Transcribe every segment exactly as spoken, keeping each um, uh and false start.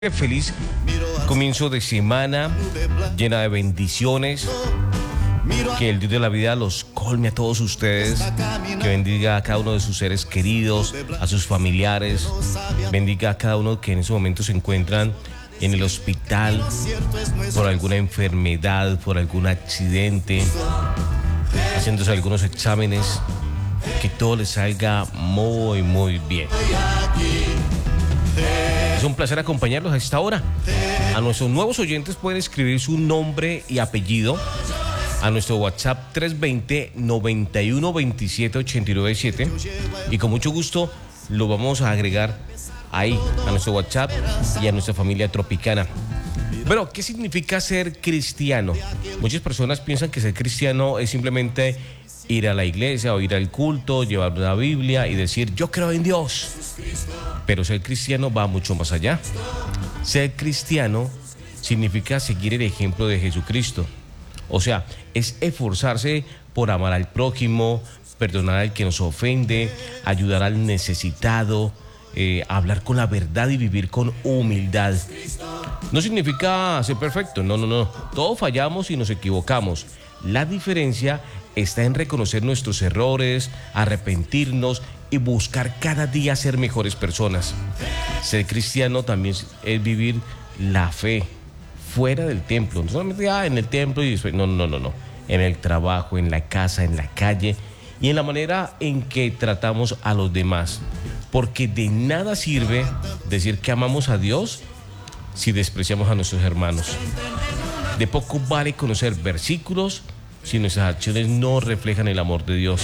Feliz comienzo de semana llena de bendiciones. Que el Dios de la vida los colme a todos ustedes. Que bendiga a cada uno de sus seres queridos, a sus familiares. Bendiga a cada uno que en ese momento se encuentran en el hospital por alguna enfermedad, por algún accidente, haciéndose algunos exámenes. Que todo les salga muy, muy bien. Es un placer acompañarlos a esta hora. A nuestros nuevos oyentes pueden escribir su nombre y apellido a nuestro WhatsApp tres dos cero, nueve uno dos siete, ocho nueve siete y con mucho gusto lo vamos a agregar ahí a nuestro WhatsApp y a nuestra familia tropicana. Pero, ¿qué significa ser cristiano? Muchas personas piensan que ser cristiano es simplemente ir a la iglesia o ir al culto, llevar una Biblia y decir yo creo en Dios. Pero ser cristiano va mucho más allá. Ser cristiano significa seguir el ejemplo de Jesucristo. O sea, es esforzarse por amar al prójimo, perdonar al que nos ofende, ayudar al necesitado, eh, hablar con la verdad y vivir con humildad. No significa ser perfecto, no, no, no. Todos fallamos y nos equivocamos. La diferencia está en reconocer nuestros errores, arrepentirnos y buscar cada día ser mejores personas. Ser cristiano también es vivir la fe fuera del templo, no solamente ah, en el templo y después, no, no, no, no, en el trabajo, en la casa, en la calle y en la manera en que tratamos a los demás. Porque de nada sirve decir que amamos a Dios si despreciamos a nuestros hermanos. De poco vale conocer versículos si nuestras acciones no reflejan el amor de Dios.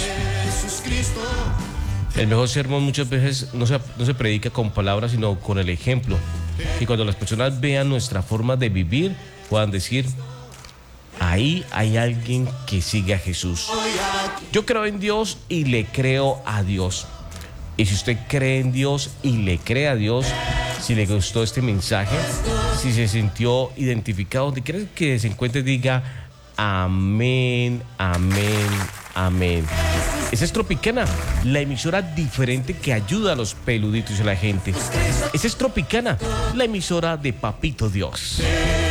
El mejor sermón muchas veces no se, no se predica con palabras, sino con el ejemplo. Y cuando las personas vean nuestra forma de vivir, puedan decir, ahí hay alguien que sigue a Jesús. Yo creo en Dios y le creo a Dios. Y si usted cree en Dios y le cree a Dios, si le gustó este mensaje, si se sintió identificado, donde quiera que se encuentre, diga amén, amén, amén. Esa es Tropicana, la emisora diferente que ayuda a los peluditos y a la gente. Esa es Tropicana, la emisora de Papito Dios.